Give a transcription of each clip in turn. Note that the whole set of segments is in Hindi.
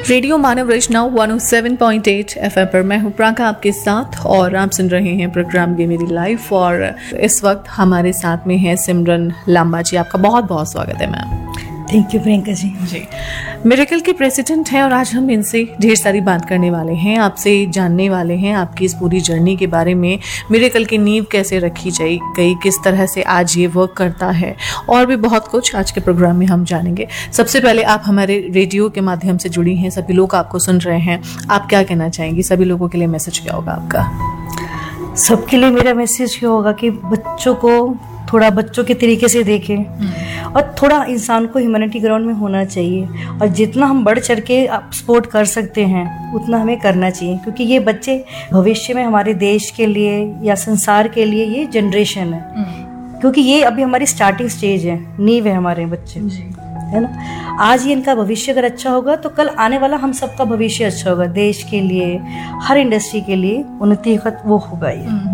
रेडियो मानव रचना 107.8 एफएम पर मैं हूं प्राका आपके साथ और आप सुन रहे हैं प्रोग्राम ये मेरी लाइफ। और इस वक्त हमारे साथ में है सिमरन लांबा जी। आपका बहुत बहुत स्वागत है ma'am. Thank you Priyanka ji. Miracle के प्रेसिडेंट हैं और आज हम इनसे ढेर सारी बात करने वाले हैं, आपसे जानने वाले हैं आपकी इस पूरी जर्नी के बारे में। मिरेकल की नींव कैसे रखी गई, किस तरह से आज ये वर्क करता है और भी बहुत कुछ आज के प्रोग्राम में हम जानेंगे। सबसे पहले आप हमारे रेडियो के माध्यम से जुड़ी हैं, सभी लोग आपको सुन रहे हैं, आप क्या कहना चाहेंगी? सभी लोगों के लिए मैसेज क्या होगा आपका? सबके लिए मेरा मैसेज ये होगा कि बच्चों को थोड़ा बच्चों के तरीके से देखें और थोड़ा इंसान को ह्यूमैनिटी ग्राउंड में होना चाहिए और जितना हम बढ़ चढ़ के सपोर्ट कर सकते हैं उतना हमें करना चाहिए, क्योंकि ये बच्चे भविष्य में हमारे देश के लिए या संसार के लिए ये जनरेशन है, क्योंकि ये अभी हमारी स्टार्टिंग स्टेज है, नींव है हमारे बच्चे, है ना। आज ये इनका भविष्य अगर अच्छा होगा तो कल आने वाला हम सबका भविष्य अच्छा होगा, देश के लिए, हर इंडस्ट्री के लिए उन्नति वो होगा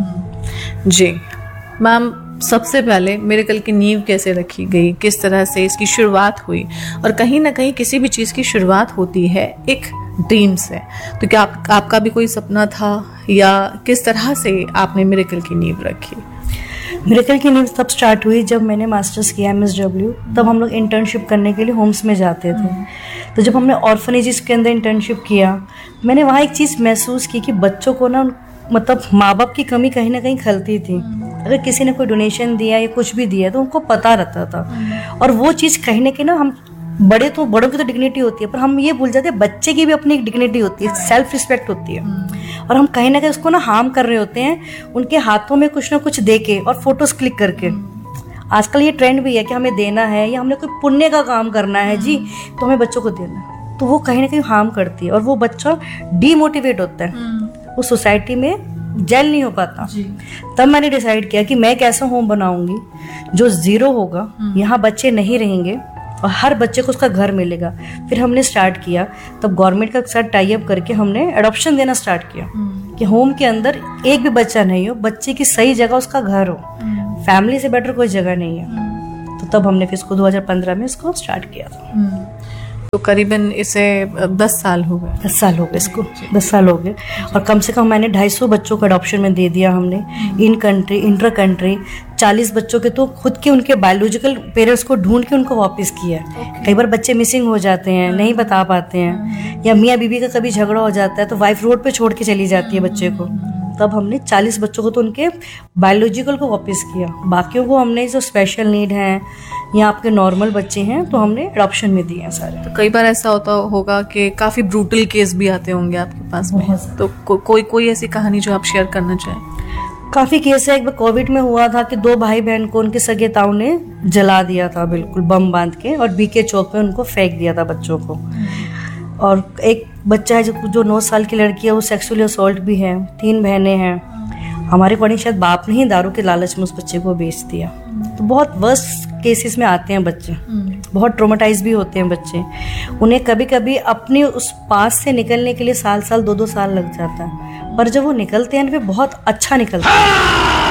ये। जी मैम, सबसे पहले मिरेकल की नींव कैसे रखी गई, किस तरह से इसकी शुरुआत हुई? और कहीं ना कहीं किसी भी चीज़ की शुरुआत होती है एक ड्रीम से, तो क्या आपका भी कोई सपना था या किस तरह से आपने मिरेकल की नींव रखी? मिरेकल की नींव तब स्टार्ट हुई जब मैंने मास्टर्स किया MSW। तब हम लोग इंटर्नशिप करने के लिए होम्स में जाते थे। तो जब हमने ऑर्फनेजेस के अंदर इंटर्नशिप किया, मैंने वहाँ एक चीज़ महसूस की कि बच्चों को ना मतलब माँ बाप की कमी कहीं ना कहीं खलती थी। अगर किसी ने कोई डोनेशन दिया या कुछ भी दिया तो उनको पता रहता था, और वो चीज़ कहीं ना कहीं ना हम बड़ों की तो डिग्निटी होती है, पर हम ये भूल जाते हैं बच्चे की भी अपनी एक डिग्निटी होती है, सेल्फ रिस्पेक्ट होती है, और हम कहीं ना कहीं उसको ना हार्म कर रहे होते हैं उनके हाथों में कुछ ना कुछ दे के और फोटोज क्लिक करके। आजकल ये ट्रेंड भी है कि हमें देना है या हमने कोई पुण्य का काम करना है जी, तो हमें बच्चों को देना है, तो वो कहीं ना कहीं हार्म करती है और वो बच्चा डीमोटिवेट होता है, वो सोसाइटी में जेल नहीं हो पाता। तब मैंने डिसाइड किया कि मैं कैसा होम बनाऊंगी जो जीरो होगा, यहाँ बच्चे नहीं रहेंगे और हर बच्चे को उसका घर मिलेगा। फिर हमने स्टार्ट किया, तब गवर्नमेंट का साथ टाई अप करके हमने एडॉप्शन देना स्टार्ट किया कि होम के अंदर एक भी बच्चा नहीं हो, बच्चे की सही जगह उसका घर हो, फैमिली से बेटर कोई जगह नहीं है। तो तब हमने फिर इसको 2015 में इसको स्टार्ट किया था। तो करीबन इसे 10 साल हो गए। 10 साल हो गए इसको, 10 साल हो गए, और कम से कम मैंने 250 बच्चों को अडॉप्शन में दे दिया हमने, इन कंट्री इंटर कंट्री। 40 बच्चों के तो खुद के उनके बायोलॉजिकल पेरेंट्स को ढूंढ के उनको वापस किया। कई बार बच्चे मिसिंग हो जाते हैं, नहीं बता पाते हैं, या मियाँ बीवी का कभी झगड़ा हो जाता है तो वाइफ रोड पे छोड़ के चली जाती है बच्चे को। तब हमने 40 बच्चों को तो उनके बायोलॉजिकल को वापस किया, बाकियों को हमने जो स्पेशल नीड हैं या आपके नॉर्मल बच्चे हैं तो हमने एडॉप्शन में दिए हैं सारे। तो कई बार ऐसा होता होगा कि काफ़ी ब्रूटल केस भी आते होंगे आपके पास में, तो कोई ऐसी कहानी जो आप शेयर करना चाहें? काफ़ी केस है। एक बार कोविड में हुआ था कि 2 भाई बहन को उनके सगे ताऊ ने जला दिया था, बिल्कुल बम बांध के, और बीके चौक पे उनको फेंक दिया था बच्चों को। और एक बच्चा है जो 9 साल की लड़की है, वो सेक्सुअली असॉल्ट भी है। 3 बहनें हैं। हमारे अकॉर्डिंग शायद बाप ने ही दारू के लालच में उस बच्चे को बेच दिया। तो बहुत वर्स्ट केसेस में आते हैं बच्चे, बहुत ट्रोमेटाइज भी होते हैं बच्चे। उन्हें कभी कभी अपने उस पास से निकलने के लिए साल 2-2 साल लग जाता है, पर जब वो निकलते हैं वे बहुत अच्छा निकलते हैं।